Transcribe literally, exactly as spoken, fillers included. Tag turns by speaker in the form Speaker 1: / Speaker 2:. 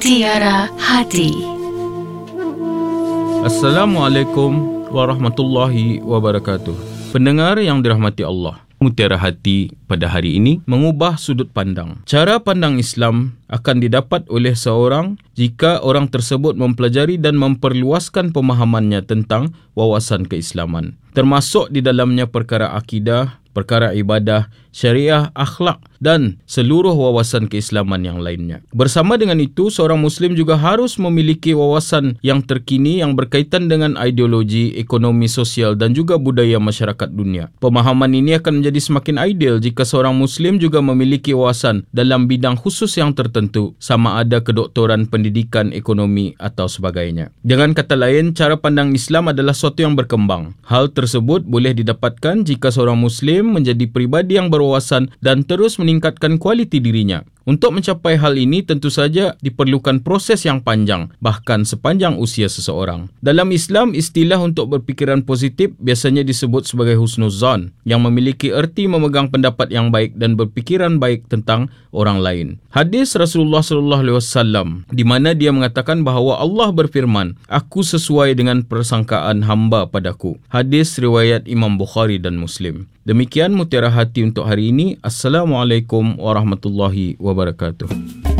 Speaker 1: Mutiara Hati.
Speaker 2: Assalamualaikum warahmatullahi wabarakatuh. Pendengar yang dirahmati Allah, Mutiara Hati pada hari ini mengubah sudut pandang. Cara pandang Islam akan didapat oleh seorang jika orang tersebut mempelajari dan memperluaskan pemahamannya tentang wawasan keislaman, termasuk di dalamnya perkara akidah, perkara ibadah, syariah, akhlak dan seluruh wawasan keislaman yang lainnya. Bersama dengan itu, seorang Muslim juga harus memiliki wawasan yang terkini yang berkaitan dengan ideologi, ekonomi sosial dan juga budaya masyarakat dunia. Pemahaman ini akan menjadi semakin ideal jika seorang Muslim juga memiliki wawasan dalam bidang khusus yang tertentu, sama ada kedoktoran, pendidikan, ekonomi atau sebagainya. Dengan kata lain, cara pandang Islam adalah sesuatu yang berkembang. Hal tersebut boleh didapatkan jika seorang Muslim menjadi pribadi yang berwawasan dan terus meningkatkan kualiti dirinya. Untuk mencapai hal ini tentu saja diperlukan proses yang panjang, bahkan sepanjang usia seseorang. Dalam Islam, istilah untuk berfikiran positif biasanya disebut sebagai husnuzan, yang memiliki erti memegang pendapat yang baik dan berfikiran baik tentang orang lain. Hadis Rasulullah sallallahu alaihi wasallam di mana dia mengatakan bahawa Allah berfirman, "Aku sesuai dengan persangkaan hamba padaku." Hadis riwayat Imam Bukhari dan Muslim. Demikian Mutiara Hati untuk hari ini. Assalamualaikum warahmatullahi wabarakatuh.